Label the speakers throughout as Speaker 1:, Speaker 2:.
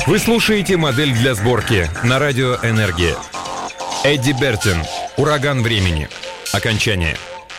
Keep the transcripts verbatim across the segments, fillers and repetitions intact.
Speaker 1: Вы слушаете «Модель для сборки» на радио «Энергия». Эдди Бертин. «Ураган времени». Окончание.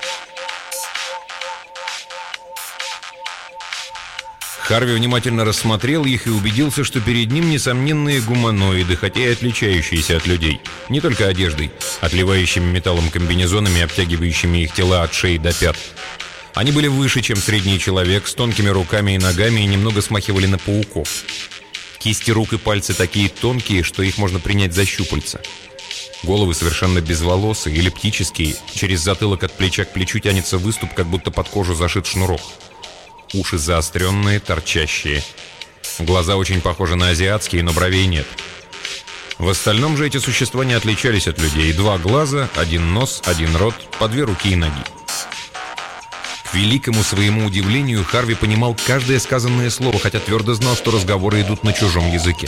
Speaker 1: Харви внимательно рассмотрел их и убедился, что перед ним несомненные гуманоиды, хотя и отличающиеся от людей. Не только одеждой, отливающими металлом комбинезонами, обтягивающими их тела от шеи до пят. Они были выше, чем средний человек, с тонкими руками и ногами и немного смахивали на пауков. Кисти рук и пальцы такие тонкие, что их можно принять за щупальца. Головы совершенно безволосые, эллиптические. Через затылок от плеча к плечу тянется выступ, как будто под кожу зашит шнурок. Уши заостренные, торчащие. Глаза очень похожи на азиатские, но бровей нет. В остальном же эти существа не отличались от людей. Два глаза, один нос, один рот, по две руки и ноги. К великому своему удивлению, Харви понимал каждое сказанное слово, хотя твердо знал, что разговоры идут на чужом языке.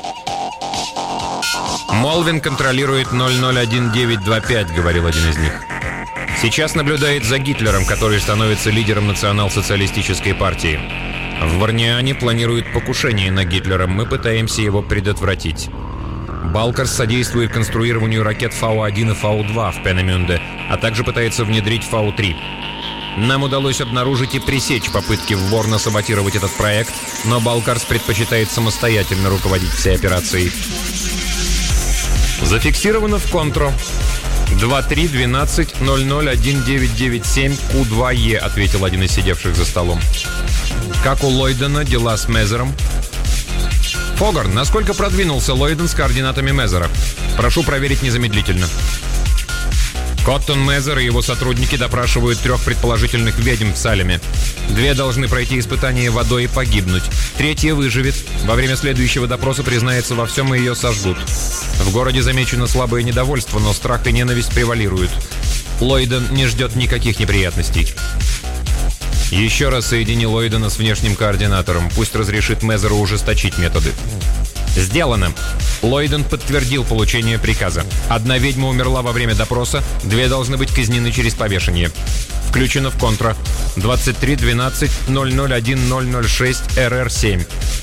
Speaker 1: «Молвин контролирует ноль ноль один девять два пять», — говорил один из них. «Сейчас наблюдает за Гитлером, который становится лидером национал-социалистической партии. В Варниане планирует покушение на Гитлера. Мы пытаемся его предотвратить. Балкарс содействует конструированию ракет Фау один и Фау два в Пенемюнде, а также пытается внедрить Фау три. Нам удалось обнаружить и пресечь попытки Ворна саботировать этот проект, но Балкарс предпочитает самостоятельно руководить всей операцией. Зафиксировано в контро. два три двенадцать ноль ноль один девять девять семь Q два E», — ответил один из сидевших за столом. «Как у Лойдена дела с Мезером?» «Фогарн, насколько продвинулся Лойден с координатами Мезера? Прошу проверить незамедлительно». Коттон Мезер и его сотрудники допрашивают трех предположительных ведьм в Салеме. Две должны пройти испытание водой и погибнуть. Третья выживет. Во время следующего допроса признается во всем, и ее сожгут. В городе замечено слабое недовольство, но страх и ненависть превалируют. Лойден не ждет никаких неприятностей. Еще раз соедини Лойдена с внешним координатором. Пусть разрешит Мезеру ужесточить методы. Сделано. Лойден подтвердил получение приказа. Одна ведьма умерла во время допроса, две должны быть казнены через повешение. Включено в контра. двадцать три двенадцать ноль ноль один ноль ноль шесть Р Р семь.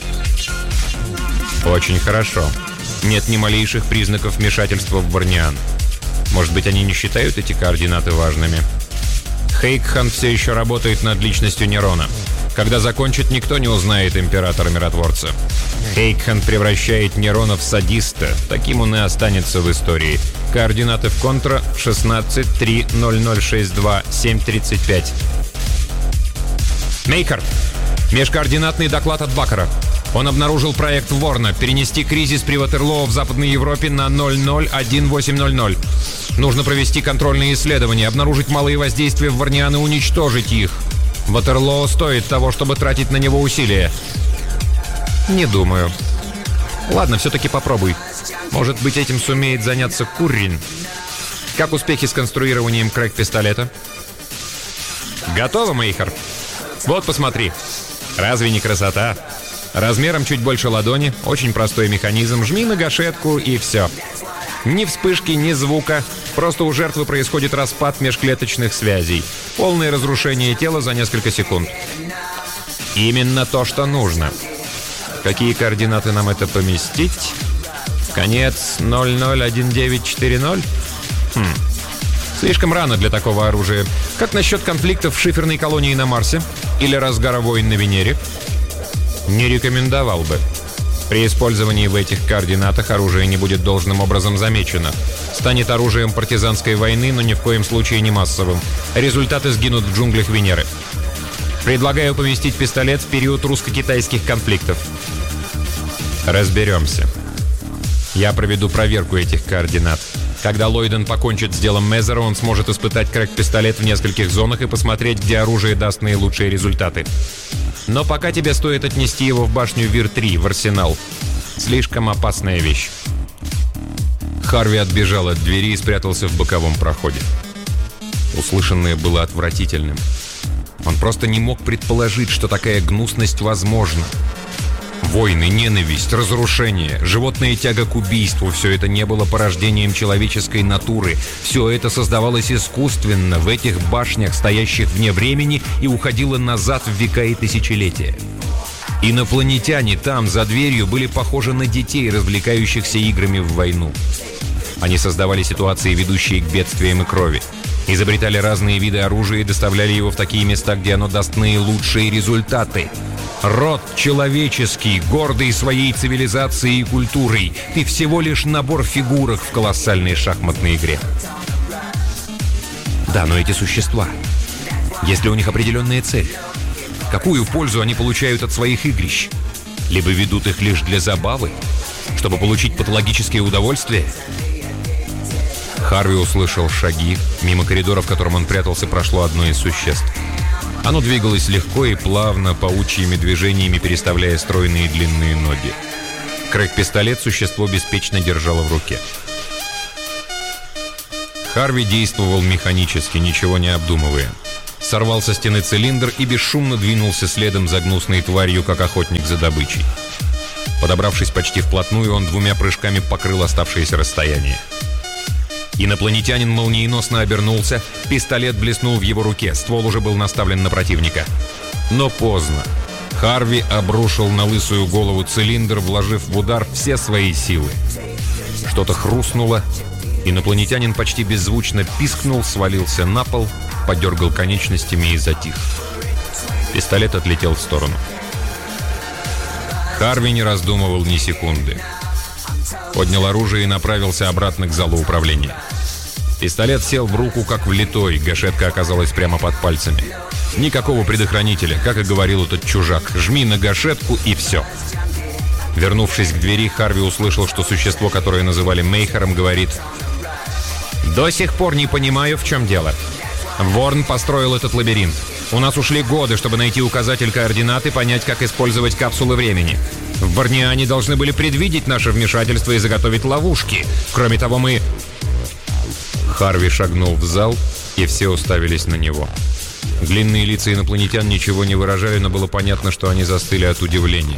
Speaker 1: Очень хорошо. Нет ни малейших признаков вмешательства в Варниан. Может быть, они не считают эти координаты важными? Хейкхан все еще работает над личностью Нерона. Когда закончит, никто не узнает императора-миротворца. Хейкхан превращает Нерона в садиста. Таким он и останется в истории. Координаты в контра шестнадцать три ноль ноль шесть два семь тридцать пять. Мейкер. Межкоординатный доклад от Бакара. Он обнаружил проект Ворна перенести кризис при Ватерлоо в Западной Европе на ноль ноль один восемь ноль ноль. Нужно провести контрольные исследования, обнаружить малые воздействия в Варниан и уничтожить их. Ватерлоо стоит того, чтобы тратить на него усилия. Не думаю. Ладно, все-таки попробуй. Может быть, этим сумеет заняться Куррин. Как успехи с конструированием крэк-пистолета? Готово, Мейхер? Вот, посмотри. Разве не красота? Размером чуть больше ладони, очень простой механизм. Жми на гашетку и все. Ни вспышки, ни звука. Просто у жертвы происходит распад межклеточных связей. Полное разрушение тела за несколько секунд. Именно то, что нужно. Какие координаты нам это поместить? Конец ноль ноль один девять четыре ноль? Хм. Слишком рано для такого оружия. Как насчет конфликтов в шиферной колонии на Марсе? Или разгара войн на Венере? Не рекомендовал бы. При использовании в этих координатах оружие не будет должным образом замечено. Станет оружием партизанской войны, но ни в коем случае не массовым. Результаты сгинут в джунглях Венеры. Предлагаю поместить пистолет в период русско-китайских конфликтов. Разберемся. Я проведу проверку этих координат. Когда Лойден покончит с делом Мезера, он сможет испытать крэк-пистолет в нескольких зонах и посмотреть, где оружие даст наилучшие результаты. Но пока тебе стоит отнести его в башню Вир три, в арсенал. Слишком опасная вещь. Харви отбежал от двери и спрятался в боковом проходе. Услышанное было отвратительным. Он просто не мог предположить, что такая гнусность возможна. Войны, ненависть, разрушение, животная тяга к убийству — все это не было порождением человеческой натуры. Все это создавалось искусственно в этих башнях, стоящих вне времени, и уходило назад в века и тысячелетия. Инопланетяне там, за дверью, были похожи на детей, развлекающихся играми в войну. Они создавали ситуации, ведущие к бедствиям и крови. Изобретали разные виды оружия и доставляли его в такие места, где оно даст наилучшие результаты. Род человеческий, гордый своей цивилизацией и культурой. Ты всего лишь набор фигурок в колоссальной шахматной игре. Да, но эти существа, есть ли у них определенная цель? Какую пользу они получают от своих игрищ? Либо ведут их лишь для забавы, чтобы получить патологическое удовольствие? Харви услышал шаги. Мимо коридора, в котором он прятался, прошло одно из существ. Оно двигалось легко и плавно, паучьими движениями переставляя стройные длинные ноги. Крэк-пистолет существо беспечно держало в руке. Харви действовал механически, ничего не обдумывая. Сорвал со стены цилиндр и бесшумно двинулся следом за гнусной тварью, как охотник за добычей. Подобравшись почти вплотную, он двумя прыжками покрыл оставшееся расстояние. Инопланетянин молниеносно обернулся, пистолет блеснул в его руке, ствол уже был наставлен на противника. Но поздно. Харви обрушил на лысую голову цилиндр, вложив в удар все свои силы. Что-то хрустнуло. Инопланетянин почти беззвучно пискнул, свалился на пол, подергал конечностями и затих. Пистолет отлетел в сторону. Харви не раздумывал ни секунды. Поднял оружие и направился обратно к залу управления. Пистолет сел в руку, как влитой, гашетка оказалась прямо под пальцами. Никакого предохранителя, как и говорил этот чужак. Жми на гашетку и все. Вернувшись к двери, Харви услышал, что существо, которое называли Мейхером, говорит: «До сих пор не понимаю, в чем дело. Ворн построил этот лабиринт. У нас ушли годы, чтобы найти указатель координат и понять, как использовать капсулы времени. В Борниане должны были предвидеть наше вмешательство и заготовить ловушки. Кроме того, мы...» Харви шагнул в зал, и все уставились на него. Длинные лица инопланетян ничего не выражали, но было понятно, что они застыли от удивления.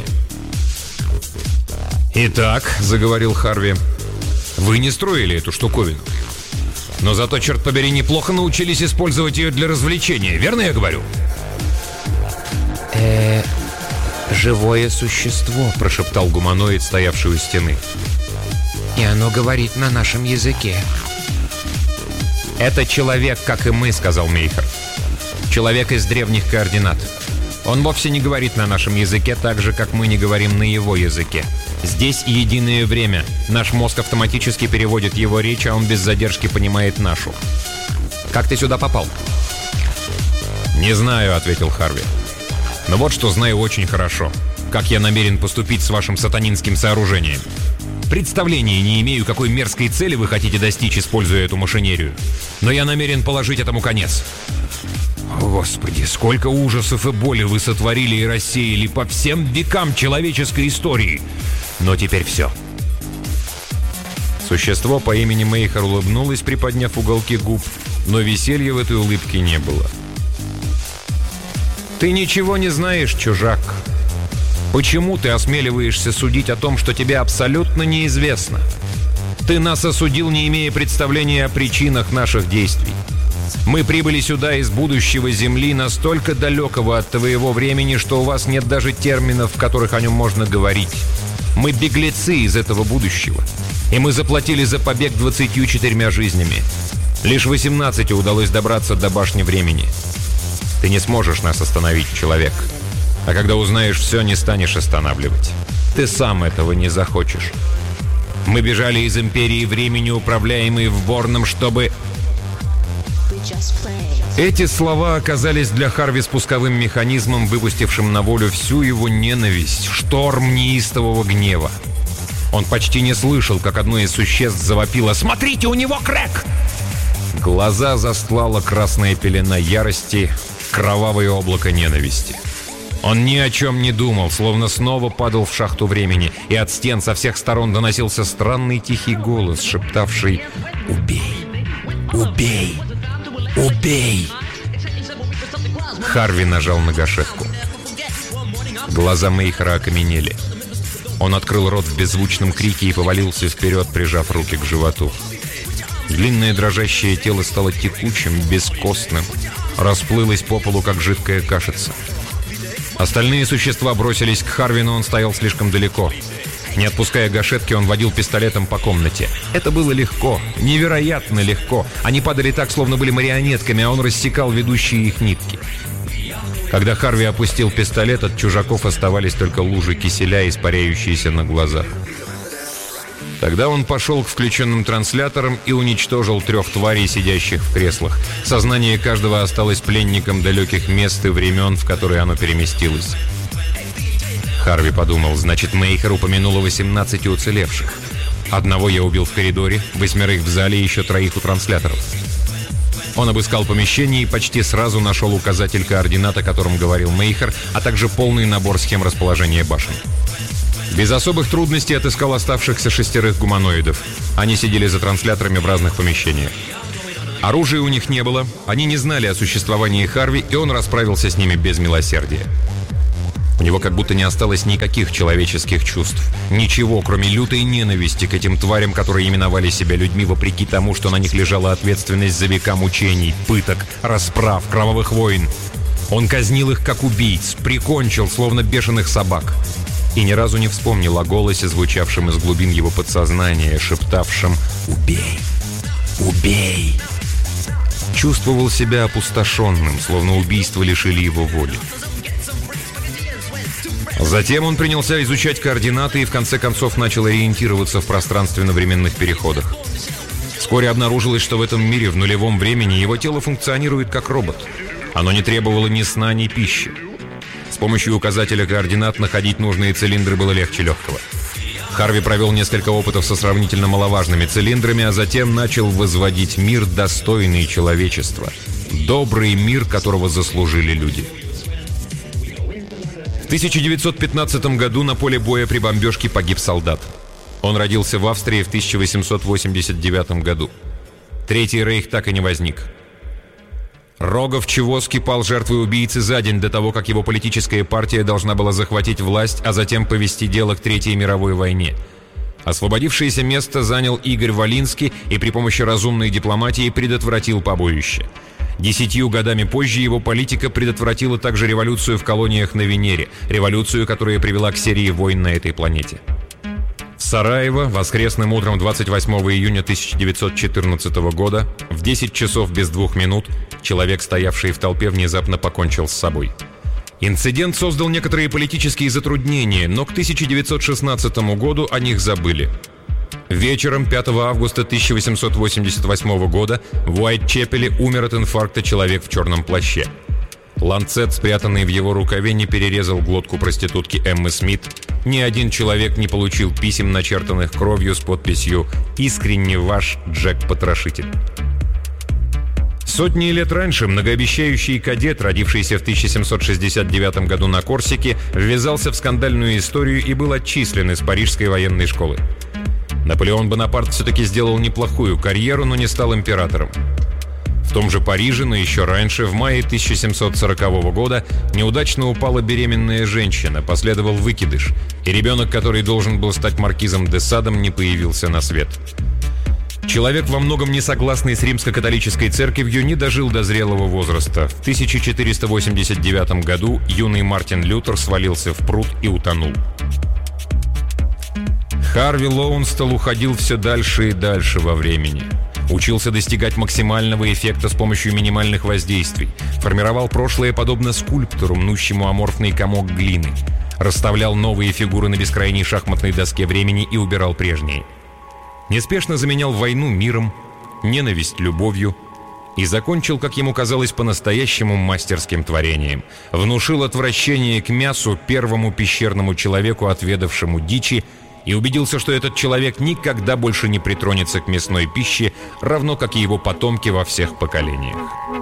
Speaker 1: «Итак», — заговорил Харви, — «вы не строили эту штуковину. Но зато, черт побери, неплохо научились использовать ее для развлечения. Верно я говорю?»
Speaker 2: э «Живое существо», — прошептал гуманоид, стоявший у стены. «И оно говорит на нашем языке».
Speaker 1: «Это человек, как и мы», — сказал Мейхер. «Человек из древних координат. Он вовсе не говорит на нашем языке так же, как мы не говорим на его языке. Здесь единое время. Наш мозг автоматически переводит его речь, а он без задержки понимает нашу. Как ты сюда попал?» «Не знаю», — ответил Харви. «Но вот что знаю очень хорошо. Как я намерен поступить с вашим сатанинским сооружением. Представления не имею, какой мерзкой цели вы хотите достичь, используя эту машинерию. Но я намерен положить этому конец». Господи, сколько ужасов и боли вы сотворили и рассеяли по всем векам человеческой истории. Но теперь все. Существо по имени Мейхер улыбнулось, приподняв уголки губ, но веселья в этой улыбке не было. «Ты ничего не знаешь, чужак. Почему ты осмеливаешься судить о том, что тебе абсолютно неизвестно? Ты нас осудил, не имея представления о причинах наших действий. Мы прибыли сюда из будущего Земли, настолько далекого от твоего времени, что у вас нет даже терминов, в которых о нем можно говорить. Мы беглецы из этого будущего, и мы заплатили за побег двадцатью четырьмя жизнями. Лишь восемнадцати удалось добраться до башни времени. Ты не сможешь нас остановить, человек. А когда узнаешь все, не станешь останавливать. Ты сам этого не захочешь. Мы бежали из Империи времени, управляемой в Борном, чтобы... Эти слова оказались для Харви спусковым механизмом, выпустившим на волю всю его ненависть, шторм неистового гнева. Он почти не слышал, как одно из существ завопило: «Смотрите, у него крэк!» Глаза застлала красная пелена ярости, кровавое облако ненависти. Он ни о чем не думал, словно снова падал в шахту времени, и от стен со всех сторон доносился странный тихий голос, шептавший: «Убей! Убей! Убей!» Харви нажал на гашетку. Глаза Мейхера окаменели. Он открыл рот в беззвучном крике и повалился вперед, прижав руки к животу. Длинное дрожащее тело стало текучим, бескостным, расплылось по полу, как жидкая кашица. Остальные существа бросились к Харви, но он стоял слишком далеко. Не отпуская гашетки, он водил пистолетом по комнате. Это было легко, невероятно легко. Они падали так, словно были марионетками, а он рассекал ведущие их нитки. Когда Харви опустил пистолет, от чужаков оставались только лужи киселя, испаряющиеся на глазах. Тогда он пошел к включенным трансляторам и уничтожил трех тварей, сидящих в креслах. Сознание каждого осталось пленником далеких мест и времен, в которые оно переместилось. Харви подумал, значит, Мейхер упомянула восемнадцать уцелевших. Одного я убил в коридоре, восьмерых в зале и еще троих у трансляторов. Он обыскал помещение и почти сразу нашел указатель координат, о котором говорил Мейхер, а также полный набор схем расположения башен. Без особых трудностей отыскал оставшихся шестерых гуманоидов. Они сидели за трансляторами в разных помещениях. Оружия у них не было, они не знали о существовании Харви, и он расправился с ними без милосердия. У него как будто не осталось никаких человеческих чувств. Ничего, кроме лютой ненависти к этим тварям, которые именовали себя людьми, вопреки тому, что на них лежала ответственность за века мучений, пыток, расправ, кровавых войн. Он казнил их как убийц, прикончил, словно бешеных собак. И ни разу не вспомнил о голосе, звучавшем из глубин его подсознания, шептавшем «Убей! Убей!». Чувствовал себя опустошенным, словно убийства лишили его воли. Затем он принялся изучать координаты и в конце концов начал ориентироваться в пространственно-временных переходах. Вскоре обнаружилось, что в этом мире в нулевом времени его тело функционирует как робот. Оно не требовало ни сна, ни пищи. С помощью указателя координат находить нужные цилиндры было легче легкого. Харви провел несколько опытов со сравнительно маловажными цилиндрами, а затем начал возводить мир, достойный человечества. Добрый мир, которого заслужили люди. В тысяча девятьсот пятнадцатом году на поле боя при бомбежке погиб солдат. Он родился в Австрии в тысяча восемьсот восемьдесят девятом году. Третий рейх так и не возник. Рогов Чевоски пал жертвой убийцы за день до того, как его политическая партия должна была захватить власть, а затем повести дело к Третьей мировой войне. Освободившееся место занял Игорь Волинский и при помощи разумной дипломатии предотвратил побоище. Десятью годами позже его политика предотвратила также революцию в колониях на Венере, революцию, которая привела к серии войн на этой планете. В Сараево воскресным утром двадцать восьмого июня тысяча девятьсот четырнадцатого года в десять часов без двух минут человек, стоявший в толпе, внезапно покончил с собой. Инцидент создал некоторые политические затруднения, но к тысяча девятьсот шестнадцатому году о них забыли. Вечером пятого августа тысяча восемьсот восемьдесят восьмого года в Уайтчепеле умер от инфаркта человек в черном плаще. Ланцет, спрятанный в его рукаве, не перерезал глотку проститутки Эммы Смит. Ни один человек не получил писем, начертанных кровью с подписью «Искренне ваш Джек-потрошитель». Сотни лет раньше многообещающий кадет, родившийся в тысяча семьсот шестьдесят девятом году на Корсике, ввязался в скандальную историю и был отчислен из Парижской военной школы. Наполеон Бонапарт все-таки сделал неплохую карьеру, но не стал императором. В том же Париже, но еще раньше, в мае тысяча семьсот сорокового года, неудачно упала беременная женщина, последовал выкидыш, и ребенок, который должен был стать маркизом де Садом, не появился на свет. Человек, во многом не согласный с римско-католической церковью, не дожил до зрелого возраста. В тысяча четыреста восемьдесят девятом году юный Мартин Лютер свалился в пруд и утонул. Харви Лоунстелл уходил все дальше и дальше во времени. Учился достигать максимального эффекта с помощью минимальных воздействий. Формировал прошлое подобно скульптору, мнущему аморфный комок глины. Расставлял новые фигуры на бескрайней шахматной доске времени и убирал прежние. Неспешно заменял войну миром, ненависть любовью и закончил, как ему казалось, по-настоящему мастерским творением. Внушил отвращение к мясу первому пещерному человеку, отведавшему дичи, и убедился, что этот человек никогда больше не притронется к мясной пище, равно как и его потомки во всех поколениях.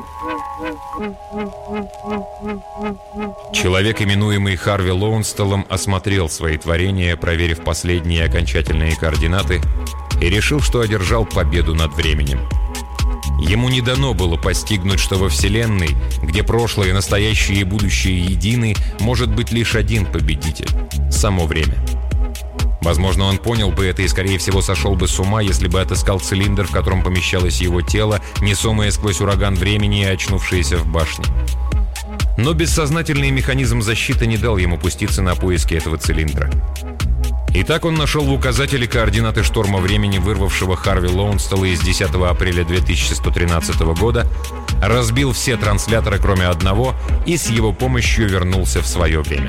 Speaker 1: Человек, именуемый Харви Лоунстеллом, осмотрел свои творения, проверив последние окончательные координаты, и решил, что одержал победу над временем. Ему не дано было постигнуть, что во Вселенной, где прошлое, настоящее и будущее едины, может быть лишь один победитель – само время. Возможно, он понял бы это и, скорее всего, сошел бы с ума, если бы отыскал цилиндр, в котором помещалось его тело, несомое сквозь ураган времени и очнувшееся в башне. Но бессознательный механизм защиты не дал ему пуститься на поиски этого цилиндра. Итак, он нашел в указателе координаты шторма времени, вырвавшего Харви Лоунстелла из десятого апреля две тысячи сто тринадцатого года, разбил все трансляторы, кроме одного, и с его помощью вернулся в свое время.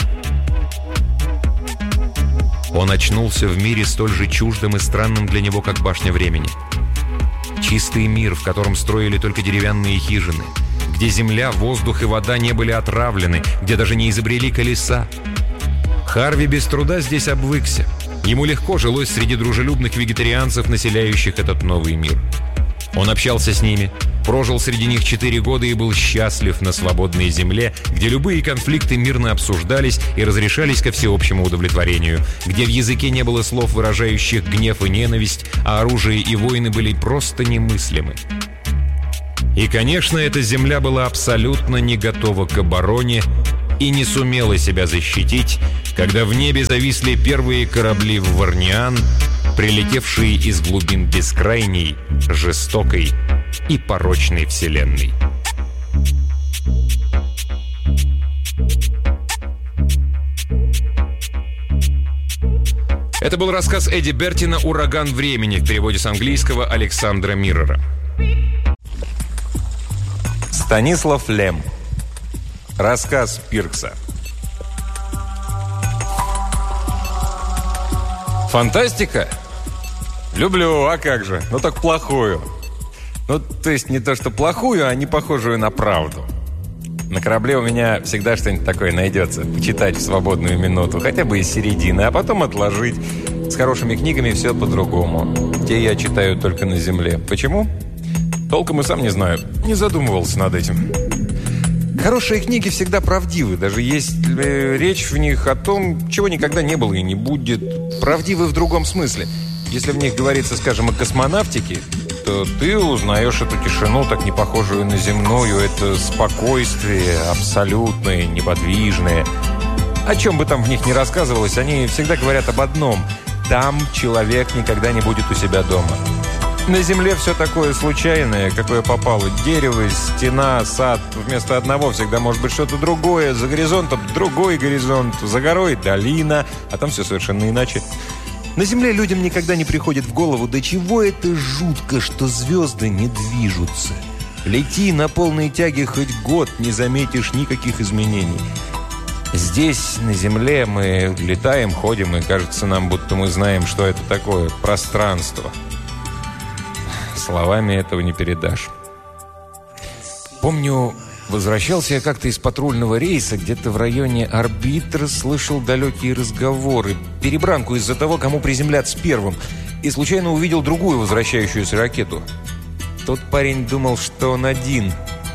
Speaker 1: Он очнулся в мире столь же чуждым и странным для него, как башня времени. Чистый мир, в котором строили только деревянные хижины, где земля, воздух и вода не были отравлены, где даже не изобрели колеса. Харви без труда здесь обвыкся. Ему легко жилось среди дружелюбных вегетарианцев, населяющих этот новый мир. Он общался с ними, прожил среди них четыре года и был счастлив на свободной земле, где любые конфликты мирно обсуждались и разрешались ко всеобщему удовлетворению, где в языке не было слов, выражающих гнев и ненависть, а оружие и войны были просто немыслимы. И, конечно, эта земля была абсолютно не готова к обороне и не сумела себя защитить, когда в небе зависли первые корабли в Варниан, прилетевшие из глубин бескрайней, жестокой и порочной вселенной. Это был рассказ Эдди Бертина «Ураган времени» в переводе с английского Александра Миррора.
Speaker 3: Станислав Лем. Рассказ Пиркса. Фантастика? Люблю, а как же? Ну так плохую. Ну, то есть не то, что плохую, а не похожую на правду. На корабле у меня всегда что-нибудь такое найдется. Почитать в свободную минуту, хотя бы из середины, а потом отложить. С хорошими книгами все по-другому. Те я читаю только на земле. Почему? Толком и сам не знаю. Не задумывался над этим. Хорошие книги всегда правдивы. Даже есть э, речь в них о том, чего никогда не было и не будет. Правдивы в другом смысле. Если в них говорится, скажем, о космонавтике, то ты узнаешь эту тишину, так не похожую на земную, это спокойствие абсолютное, неподвижное. О чем бы там в них ни рассказывалось, они всегда говорят об одном. Там человек никогда не будет у себя дома. На земле все такое случайное, какое попало. Дерево, стена, сад. Вместо одного всегда может быть что-то другое. За горизонтом другой горизонт. За горой долина. А там все совершенно иначе. На земле людям никогда не приходит в голову, до чего это жутко, что звезды не движутся. Лети на полной тяге хоть год, не заметишь никаких изменений. Здесь, на земле, мы летаем, ходим, и кажется нам, будто мы знаем, что это такое. Пространство. Словами этого не передашь. Помню, возвращался я как-то из патрульного рейса, где-то в районе Арбитра, слышал далекие разговоры, перебранку из-за того, кому приземляться первым, и случайно увидел другую возвращающуюся ракету. Тот парень думал, что он один.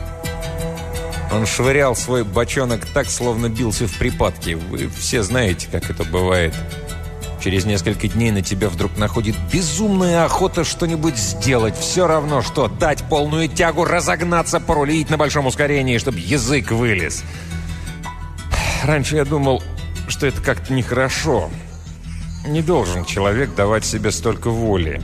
Speaker 3: Он швырял свой бочонок так, словно бился в припадке. Вы все знаете, как это бывает. Через несколько дней на тебя вдруг находит безумная охота что-нибудь сделать. Все равно, что дать полную тягу, разогнаться, порулить на большом ускорении, чтобы язык вылез. Раньше я думал, что это как-то нехорошо. Не должен человек давать себе столько воли.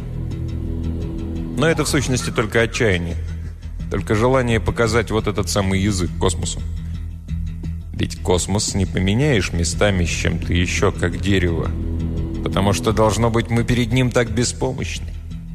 Speaker 3: Но это в сущности только отчаяние. Только желание показать вот этот самый язык космосу. Ведь космос не поменяешь местами с чем-то еще, как дерево. Потому что, должно быть, мы перед ним так беспомощны.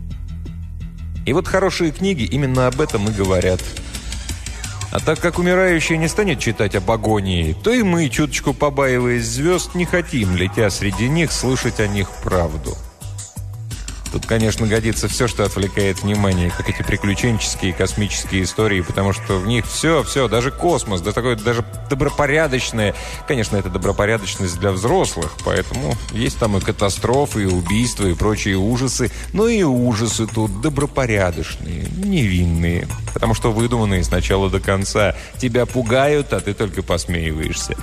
Speaker 3: И вот хорошие книги именно об этом и говорят. А так как умирающий не станет читать об агонии, то и мы, чуточку побаиваясь звезд, не хотим, летя среди них, слышать о них правду. Тут, конечно, годится все, что отвлекает внимание, как эти приключенческие космические истории, потому что в них все, все, даже космос, да такое даже добропорядочное. Конечно, это добропорядочность для взрослых, поэтому есть там и катастрофы, и убийства, и прочие ужасы, но и ужасы тут добропорядочные, невинные, потому что выдуманные с начала до конца. Тебя пугают, а ты только посмеиваешься.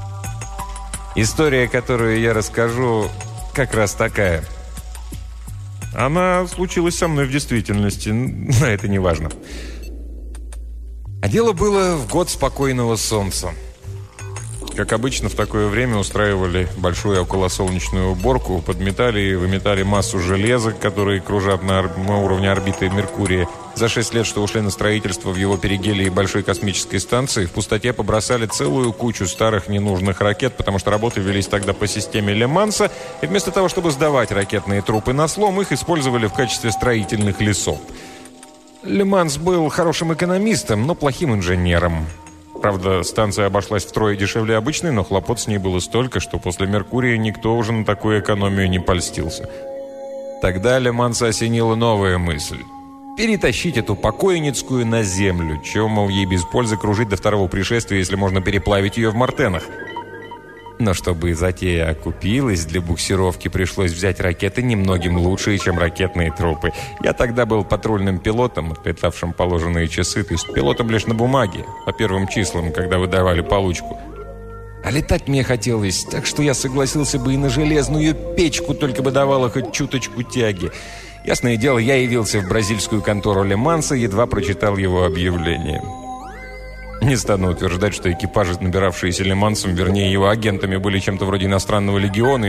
Speaker 3: История, которую я расскажу, как раз такая. Она случилась со мной в действительности, но это не важно. А дело было в год спокойного солнца. Как обычно, в такое время устраивали большую околосолнечную уборку, подметали и выметали массу железа, которые кружат на, ор- на уровне орбиты Меркурия. За шесть лет, что ушли на строительство в его перигелии большой космической станции, в пустоте побросали целую кучу старых ненужных ракет, потому что работы велись тогда по системе Ле-Манса, и вместо того, чтобы сдавать ракетные трупы на слом, их использовали в качестве строительных лесов. Ле-Манс был хорошим экономистом, но плохим инженером. Правда, станция обошлась втрое дешевле обычной, но хлопот с ней было столько, что после Меркурия никто уже на такую экономию не польстился. Тогда Ле-Манса осенила новая мысль. Перетащить эту покойницкую на Землю. Чего, мол, ей без пользы кружить до второго пришествия, если можно переплавить ее в Мартенах. Но чтобы затея окупилась, для буксировки пришлось взять ракеты немногим лучшие, чем ракетные трупы. Я тогда был патрульным пилотом, отлетавшим положенные часы, то есть пилотом лишь на бумаге, по первым числам, когда выдавали получку. А летать мне хотелось, так что я согласился бы и на железную печку, только бы давала хоть чуточку тяги. Ясное дело, я явился в бразильскую контору Ле-Манса, едва прочитал его объявление. Не стану утверждать, что экипажи, набиравшиеся Ле-Мансом, вернее его агентами, были чем-то вроде иностранного легиона